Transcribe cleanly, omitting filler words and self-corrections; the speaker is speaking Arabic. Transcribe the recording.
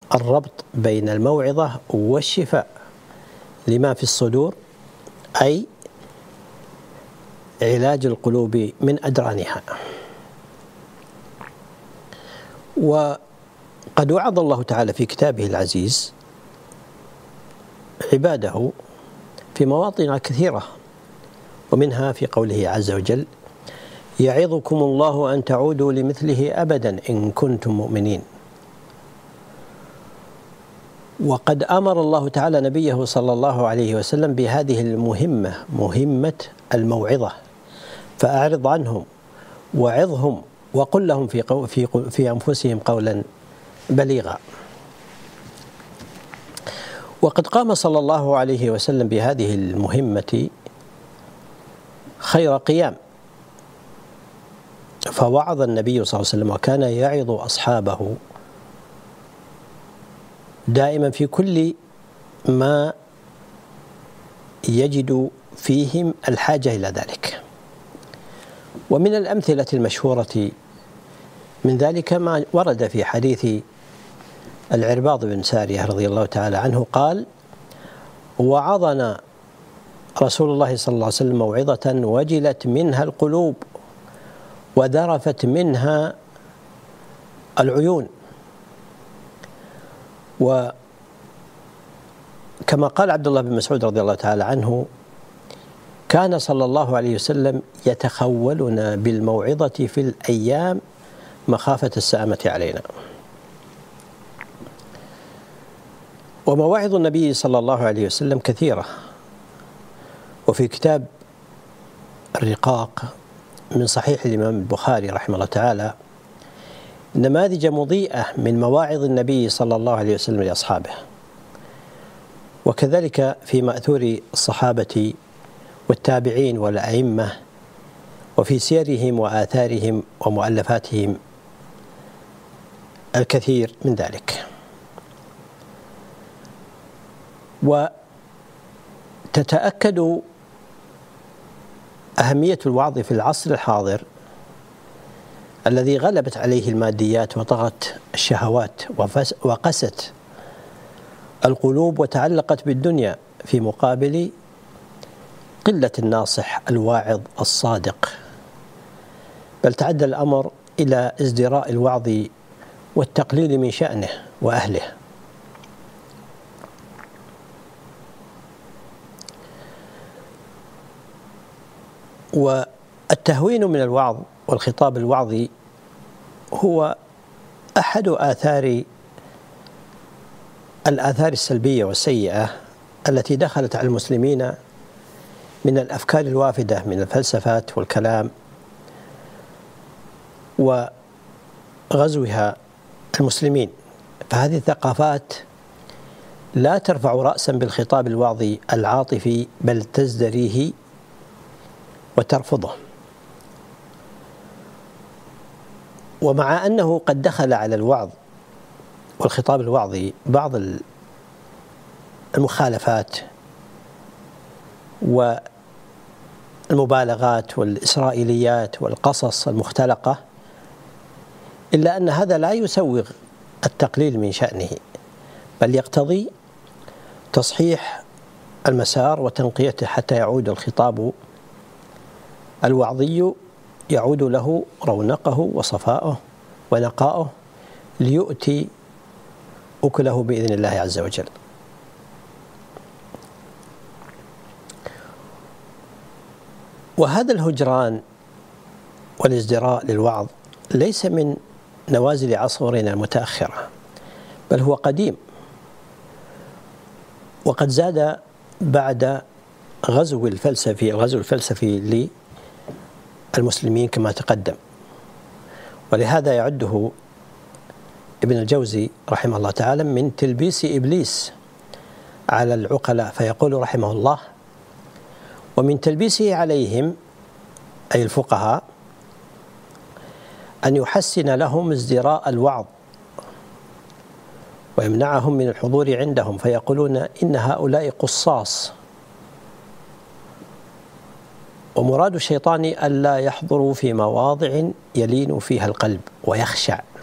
الربط بين الموعظة والشفاء لما في الصدور، أي علاج القلوب من أدرانها. وقد وعظ الله تعالى في كتابه العزيز عباده في مواطن كثيرة، ومنها في قوله عز وجل: يعظكم الله أن تعودوا لمثله أبدا إن كنتم مؤمنين. وقد أمر الله تعالى نبيه صلى الله عليه وسلم بهذه المهمة، مهمة الموعظة، فأعرض عنهم وعظهم وقل لهم في أنفسهم قولا بليغا. وقد قام صلى الله عليه وسلم بهذه المهمة خير قيام، فوعظ النبي صلى الله عليه وسلم وكان يعظ أصحابه دائما في كل ما يجد فيهم الحاجة إلى ذلك. ومن الأمثلة المشهورة من ذلك ما ورد في حديث العرباض بن سارية رضي الله تعالى عنه قال: وعظنا رسول الله صلى الله عليه وسلم موعظة وجلت منها القلوب وذرفت منها العيون. وكما قال عبد الله بن مسعود رضي الله تعالى عنه: كان صلى الله عليه وسلم يتخولنا بالموعظة في الأيام مخافة السآمة علينا. ومواعظ النبي صلى الله عليه وسلم كثيرة، وفي كتاب الرقاق من صحيح الإمام البخاري رحمه الله تعالى نماذج مضيئة من مواعظ النبي صلى الله عليه وسلم لأصحابه، وكذلك في مأثور الصحابة والتابعين والأئمة، وفي سيرهم وآثارهم ومؤلفاتهم الكثير من ذلك. وتتأكد أهمية الوعظ في العصر الحاضر الذي غلبت عليه الماديات وطغت الشهوات وقست القلوب وتعلقت بالدنيا، في مقابل قلة الناصح الواعظ الصادق، بل تعدى الأمر إلى ازدراء الوعظ والتقليل من شأنه وأهله. والتهوين من الوعظ والخطاب الوعظي هو أحد الآثار السلبية والسيئة التي دخلت على المسلمين من الأفكار الوافدة من الفلسفات والكلام وغزوها المسلمين. فهذه الثقافات لا ترفع رأسا بالخطاب الوعظي العاطفي، بل تزدريه وترفضه. ومع أنه قد دخل على الوعظ والخطاب الوعظي بعض المخالفات والمبالغات والإسرائيليات والقصص المختلقة، إلا أن هذا لا يسوغ التقليل من شأنه، بل يقتضي تصحيح المسار وتنقيته حتى يعود الخطاب الوعظي يعود له رونقه وصفاؤه ونقاؤه ليؤتي أكله بإذن الله عز وجل. وهذا الهجران والازدراء للوعظ ليس من نوازل عصورنا المتأخرة، بل هو قديم، وقد زاد بعد الغزو الفلسفي للمسلمين كما تقدم. ولهذا يعده ابن الجوزي رحمه الله تعالى من تلبيس إبليس على العقلاء، فيقول رحمه الله: ومن تلبيسه عليهم أي الفقهاء أن يحسن لهم ازدراء الوعظ ويمنعهم من الحضور عندهم، فيقولون إن هؤلاء قصاص، ومراد الشيطان ألا يحضروا في مواضع يلين فيها القلب ويخشع.